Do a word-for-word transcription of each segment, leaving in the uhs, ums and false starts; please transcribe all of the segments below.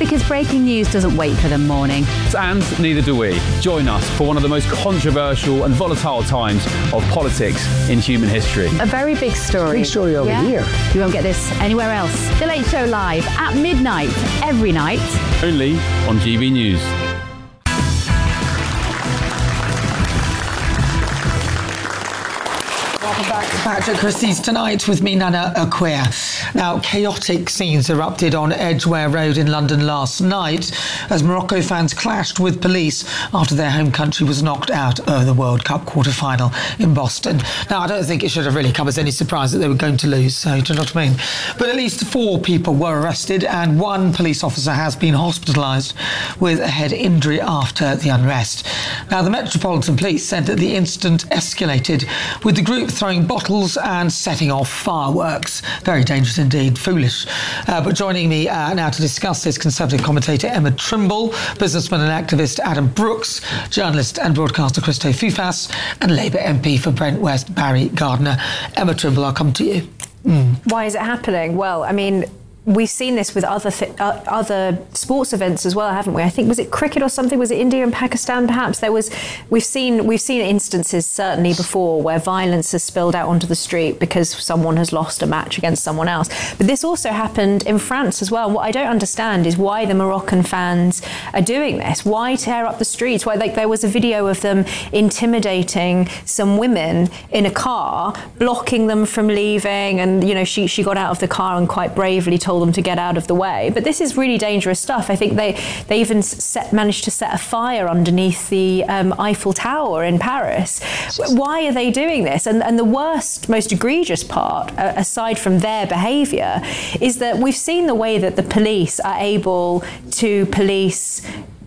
because breaking news doesn't wait for the morning. And neither do we. Join us for one of the most controversial and volatile times of politics in human history. A very big story. Big story over yeah? here. You won't get this anywhere else. The Late Show live at midnight every night. Only on G B News. Welcome back to Patrick Christie's Tonight with me, Nana Acquia. Now, chaotic scenes erupted on Edgware Road in London last night as Morocco fans clashed with police after their home country was knocked out of the World Cup quarter-final in Boston. Now, I don't think it should have really come as any surprise that they were going to lose, so do you know what I mean? But at least four people were arrested and one police officer has been hospitalised with a head injury after the unrest. Now, the Metropolitan Police said that the incident escalated with the group throwing bottles and setting off fireworks. Very dangerous indeed, foolish. Uh, but joining me uh, now to discuss this, Conservative commentator Emma Trimble, businessman and activist Adam Brooks, journalist and broadcaster Christo Fufas, and Labour M P for Brent West Barry Gardiner. Emma Trimble, I'll come to you. Mm. Why is it happening? Well, I mean, we've seen this with other th- uh, other sports events as well, haven't we? I think, was it cricket or something? Was it India and Pakistan? Perhaps there was. We've seen we've seen instances certainly before where violence has spilled out onto the street because someone has lost a match against someone else. But this also happened in France as well. And what I don't understand is why the Moroccan fans are doing this. Why tear up the streets? Why, like, there was a video of them intimidating some women in a car, blocking them from leaving, and you know she she got out of the car and quite bravely told them to get out of the way. But this is really dangerous stuff. I think they they even set, managed to set a fire underneath the um, Eiffel Tower in Paris. Why are they doing this? And, and the worst, most egregious part, uh, aside from their behaviour, is that we've seen the way that the police are able to police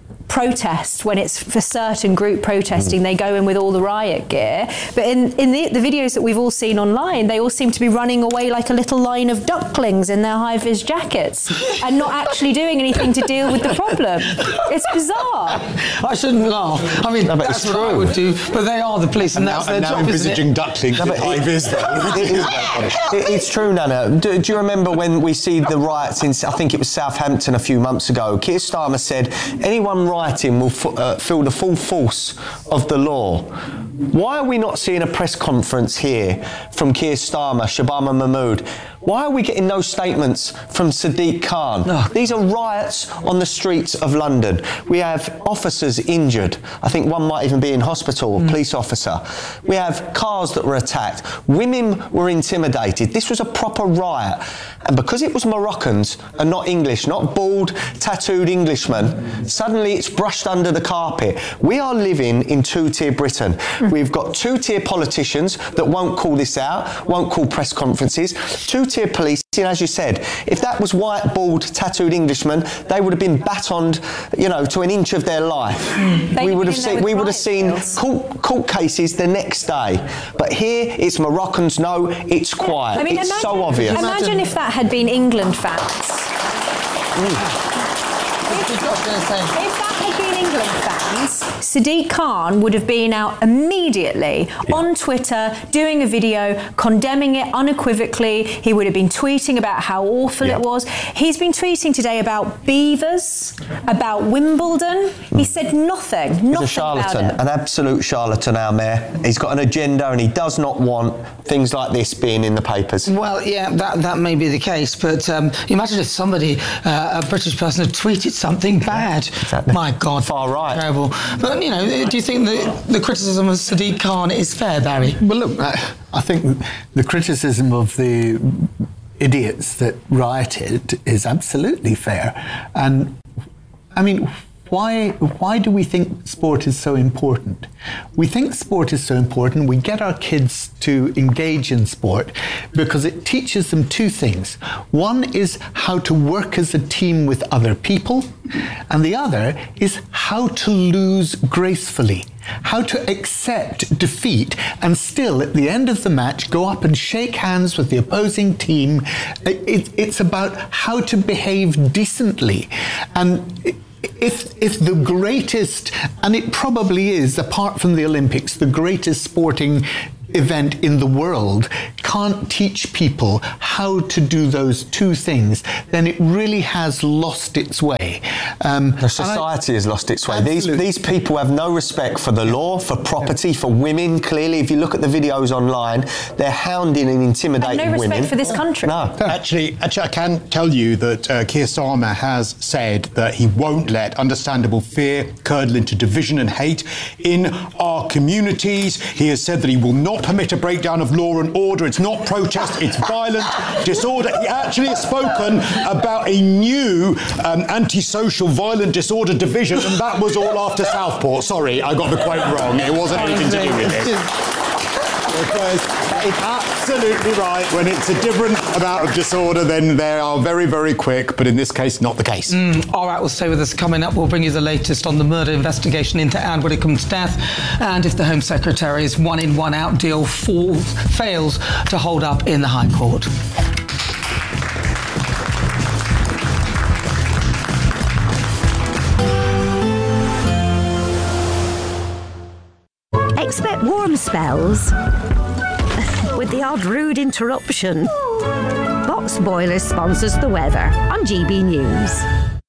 protest when it's for certain group protesting. Mm. They go in with all the riot gear, but in, in the, the videos that we've all seen online, they all seem to be running away like a little line of ducklings in their high-vis jackets and not actually doing anything to deal with the problem. It's bizarre. I shouldn't laugh. I mean, no, that's what I would do, but they are the police, and, and that's now, their and job, now envisaging ducklings with high-vis. It's true, Nana. Do, do you remember when we see the riots in, I think it was Southampton a few months ago, Keir Starmer said, anyone rioting will f- uh, feel the full force of the law. Why are we not seeing a press conference here from Keir Starmer, Shabana Mahmood? Why are we getting no statements from Sadiq Khan? No. These are riots on the streets of London. We have officers injured. I think one might even be in hospital, a mm. police officer. We have cars that were attacked. Women were intimidated. This was a proper riot. And because it was Moroccans and not English, not bald, tattooed Englishmen, suddenly it's brushed under the carpet. We are living in two-tier Britain. Mm. We've got two-tier politicians that won't call this out, won't call press conferences. Two-tier police, and as you said, if that was white, bald, tattooed Englishmen, they would have been batoned, you know, to an inch of their life. Mm. We would have seen, we would have seen court, court cases the next day. But here, it's Moroccans. No, it's quiet. I mean, it's imagine, so obvious. Imagine if that had been England fans. Mm. If, if that had been England fans, Sadiq Khan would have been out immediately yeah. on Twitter doing a video condemning it unequivocally. He would have been tweeting about how awful yeah. it was. He's been tweeting today about beavers, about Wimbledon. He said nothing, nothing He's a charlatan, about it. An absolute charlatan, our mayor. He's got an agenda and he does not want things like this being in the papers. Well, yeah, that, that may be the case, but um, imagine if somebody, uh, a British person, had tweeted something bad. Exactly. My God. Far right. Terrible. But, you know, do you think the, the criticism of Sadiq Khan is fair, Barry? Well, look, I think the criticism of the idiots that rioted is absolutely fair. And, I mean, why why do we think sport is so important? We think sport is so important, we get our kids to engage in sport because it teaches them two things. One is how to work as a team with other people, and the other is how to lose gracefully, how to accept defeat and still, at the end of the match, go up and shake hands with the opposing team. It, it's about how to behave decently. And If if the greatest, and it probably is, apart from the Olympics, the greatest sporting event in the world can't teach people how to do those two things, then it really has lost its way. Um, the society I, has lost its way. Absolutely. These, these people have no respect for the law, for property, for women. Clearly, if you look at the videos online, they're hounding and intimidating and no respect women. for this country. No. Actually, actually, I can tell you that uh, Keir Starmer has said that he won't let understandable fear curdle into division and hate in our communities. He has said that he will not permit a breakdown of law and order. It's not protest, it's violent disorder. He actually has spoken about a new um, antisocial violent disorder division, and that was all after Southport. Sorry, I got the quote wrong. It wasn't anything to do with it. Because it's absolutely right. When it's a different amount of disorder, then they are very, very quick. But in this case, not the case. Mm, all right, well, stay with us. Coming up, we'll bring you the latest on the murder investigation into Anne Widdecombe's death, and if the Home Secretary's one-in, one-out deal falls, fails to hold up in the High Court. Expect warm spells with the odd rude interruption. Box Boilers sponsors the weather on G B News.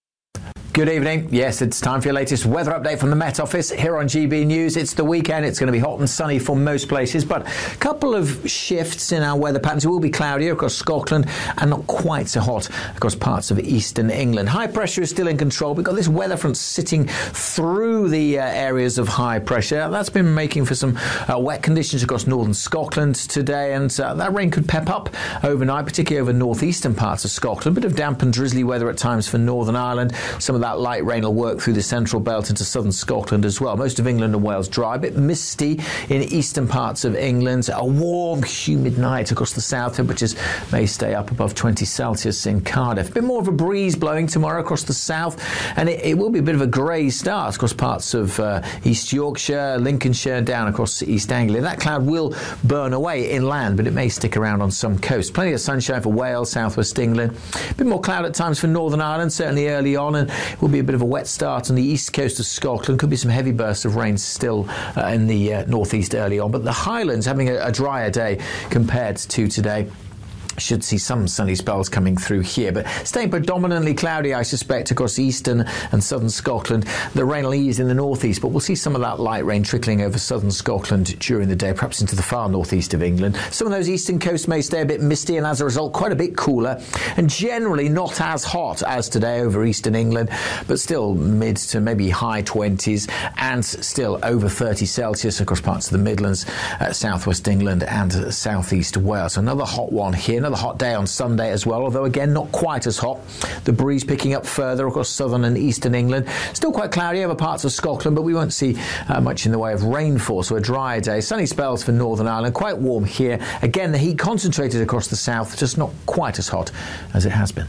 Good evening. Yes, it's time for your latest weather update from the Met Office here on G B News. It's the weekend. It's going to be hot and sunny for most places, but a couple of shifts in our weather patterns. It will be cloudier across Scotland and not quite so hot across parts of eastern England. High pressure is still in control. We've got this weather front sitting through the uh, areas of high pressure. That's been making for some uh, wet conditions across northern Scotland today, and uh, that rain could pep up overnight, particularly over northeastern parts of Scotland. A bit of damp and drizzly weather at times for Northern Ireland. Some of that light rain will work through the central belt into southern Scotland as well. Most of England and Wales dry, a bit misty in eastern parts of England. A warm, humid night across the south. Temperatures may stay up above twenty Celsius in Cardiff. A bit more of a breeze blowing tomorrow across the south, and it, it will be a bit of a grey start across parts of uh, East Yorkshire, Lincolnshire, down across East Anglia. That cloud will burn away inland, but it may stick around on some coasts. Plenty of sunshine for Wales, southwest England. A bit more cloud at times for Northern Ireland, certainly early on, and it will be a bit of a wet start on the east coast of Scotland. Could be some heavy bursts of rain still uh, in the uh, northeast early on, but the Highlands having a, a drier day compared to today. Should see some sunny spells coming through here, but staying predominantly cloudy, I suspect, across eastern and southern Scotland. The rain will ease in the northeast, but we'll see some of that light rain trickling over southern Scotland during the day, perhaps into the far northeast of England. Some of those eastern coasts may stay a bit misty, and as a result, quite a bit cooler, and generally not as hot as today over eastern England, but still mid to maybe high twenties, and still over thirty Celsius across parts of the Midlands, uh, southwest England, and uh, southeast Wales. So another hot one here. Another hot day on Sunday as well, although again not quite as hot. The breeze picking up further across southern and eastern England. Still quite cloudy over parts of Scotland, but we won't see uh, much in the way of rainfall, so a drier day. Sunny spells for Northern Ireland, quite warm here. Again, the heat concentrated across the south, just not quite as hot as it has been.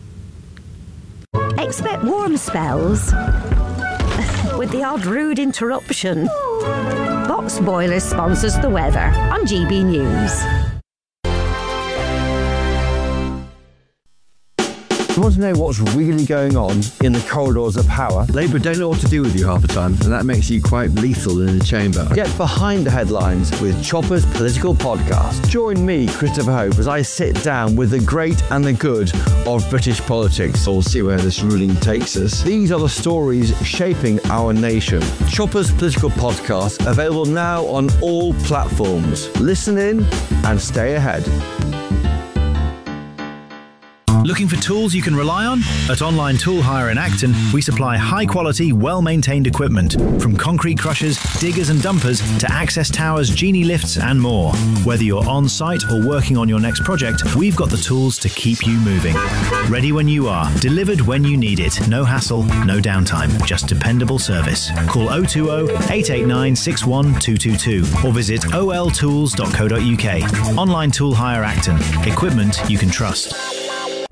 Expect warm spells with the odd rude interruption. Box Boilers sponsors the weather on G B News. You want to know what's really going on in the corridors of power? Labour don't know what to do with you half the time, and that makes you quite lethal in the chamber. Get behind the headlines with Chopper's Political Podcast. Join me, Christopher Hope, as I sit down with the great and the good of British politics. We'll see where this ruling takes us. These are the stories shaping our nation. Chopper's Political Podcast, available now on all platforms. Listen in and stay ahead. Looking for tools you can rely on? At Online Tool Hire in Acton, we supply high-quality, well-maintained equipment, from concrete crushers, diggers and dumpers to access towers, genie lifts and more. Whether you're on-site or working on your next project, we've got the tools to keep you moving. Ready when you are, delivered when you need it. No hassle, no downtime, just dependable service. Call oh two oh, eight eight nine, six one two two two or visit o l tools dot co dot u k. Online Tool Hire Acton. Equipment you can trust.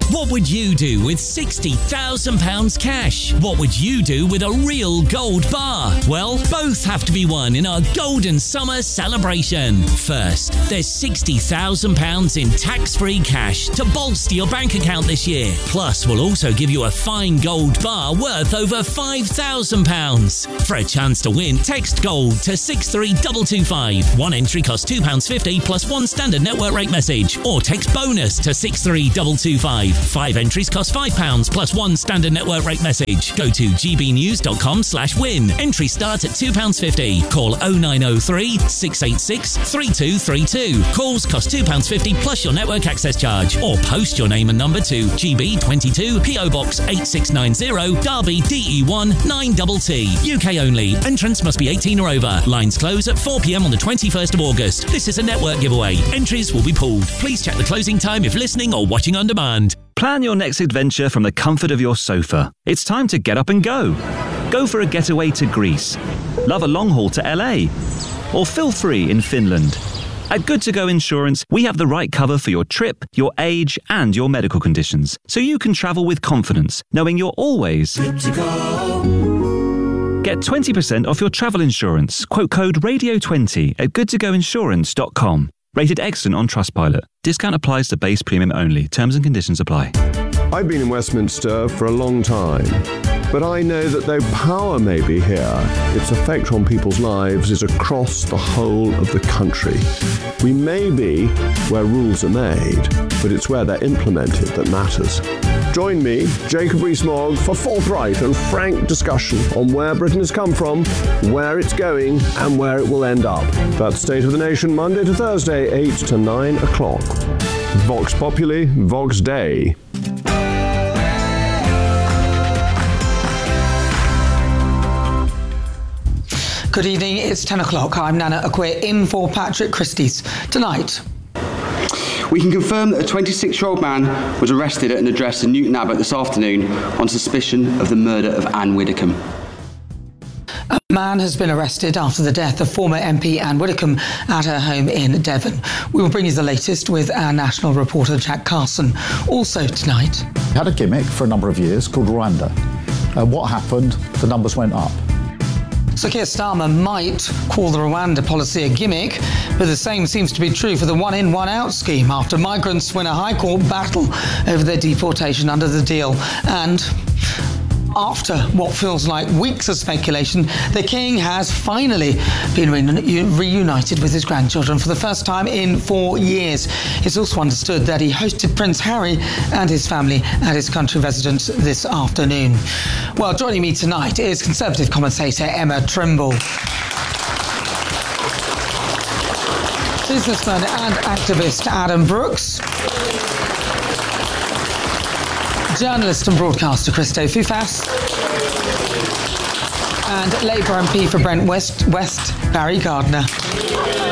What would you do with sixty thousand pounds cash? What would you do with a real gold bar? Well, both have to be won in our Golden Summer celebration. First, there's sixty thousand pounds in tax-free cash to bolster your bank account this year. Plus, we'll also give you a fine gold bar worth over five thousand pounds. For a chance to win, text GOLD to six three two two five. One entry costs two pounds fifty plus one standard network rate message. Or text BONUS to six three two two five. Five entries cost five pounds plus one standard network rate message. Go to gbnews.com slash win. Entry starts at two pounds fifty. Call oh nine oh three, six eight six, three two three two. Calls cost two pounds fifty plus your network access charge. Or post your name and number to G B twenty-two, P O Box eight six nine zero, Derby D E one nine T T. U K only. Entrants must be eighteen or over. Lines close at four p.m. on the twenty-first of August. This is a network giveaway. Entries will be pulled. Please check the closing time if listening or watching on demand. Plan your next adventure from the comfort of your sofa. It's time to get up and go. Go for a getaway to Greece. Love a long haul to L A. Or feel free in Finland. At Good To Go Insurance, we have the right cover for your trip, your age, and your medical conditions, so you can travel with confidence, knowing you're always good to go. Get twenty percent off your travel insurance. Quote code radio twenty at good to go insurance dot com. Rated excellent on Trustpilot. Discount applies to base premium only. Terms and conditions apply. I've been in Westminster for a long time, but I know that though power may be here, its effect on people's lives is across the whole of the country. We may be where rules are made, but it's where they're implemented that matters. Join me, Jacob Rees-Mogg, for forthright and frank discussion on where Britain has come from, where it's going, and where it will end up. That's State of the Nation, Monday to Thursday, eight to nine o'clock. Vox Populi, Vox Dei. Good evening, it's ten o'clock. I'm Nana Akwe in for Patrick Christys. Tonight, we can confirm that a twenty-six-year-old man was arrested at an address in Newton Abbot this afternoon on suspicion of the murder of Anne Widdecombe. A man has been arrested after the death of former M P Anne Widdecombe at her home in Devon. We will bring you the latest with our national reporter Jack Carson. Also tonight, we had a gimmick for a number of years called Rwanda. Uh, what happened? The numbers went up. So Keir Starmer might call the Rwanda policy a gimmick, but the same seems to be true for the one-in, one-out scheme after migrants win a High Court battle over their deportation under the deal. And after what feels like weeks of speculation, the King has finally been re- reunited with his grandchildren for the first time in four years. It's also understood that he hosted Prince Harry and his family at his country residence this afternoon. Well, joining me tonight is Conservative commentator Emma Trimble. Businessman and activist Adam Brooks. Journalist and broadcaster Christo Fufas, and Labour M P for Brent West, West Barry Gardner.